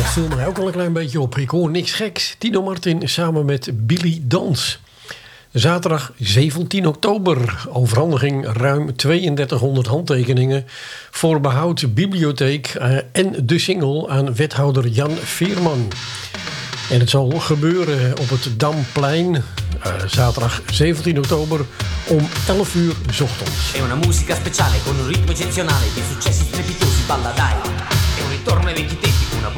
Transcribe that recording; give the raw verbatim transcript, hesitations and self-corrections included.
viel mij ook al een klein beetje op. Ik hoor niks geks. Tino Martin samen met Billy Dans. Zaterdag zeventien oktober. Overhandiging ruim tweeëndertighonderd handtekeningen voor behoud bibliotheek uh, en de single aan wethouder Jan Veerman. En het zal gebeuren op het Damplein. Uh, zaterdag zeventien oktober om elf uur 's ochtends. È una musica speciale con un ritmo eccezionale di successi strepitosi, balla dai. È un ritorno ai vecchi tempi.